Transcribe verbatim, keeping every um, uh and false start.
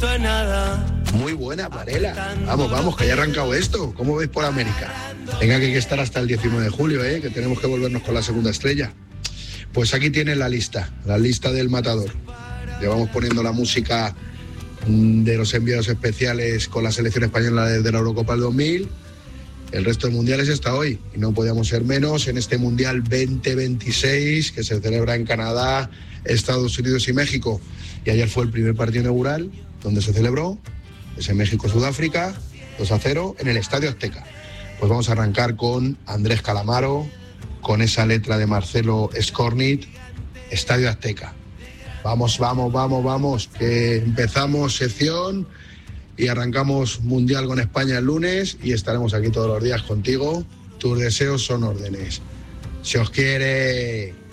esto es nada. Muy buena, Varela. Vamos, vamos, que ya ha arrancado esto. ¿Cómo veis por América? Venga, que hay que estar hasta el diecinueve de julio, ¿eh? Que tenemos que volvernos con la segunda estrella. Pues aquí tienen la lista, la lista del Matador. Llevamos poniendo la música de los enviados especiales con la selección española desde la Eurocopa del dos mil. El resto de mundiales está hoy y no podíamos ser menos en este Mundial veinte veintiséis que se celebra en Canadá, Estados Unidos y México. Y ayer fue el primer partido inaugural donde se celebró, es en México-Sudáfrica, dos a cero, en el Estadio Azteca. Pues vamos a arrancar con Andrés Calamaro, con esa letra de Marcelo Skornit, Estadio Azteca. Vamos, vamos, vamos, vamos, que empezamos sección y arrancamos Mundial con España el lunes y estaremos aquí todos los días contigo. Tus deseos son órdenes. Se os quiere.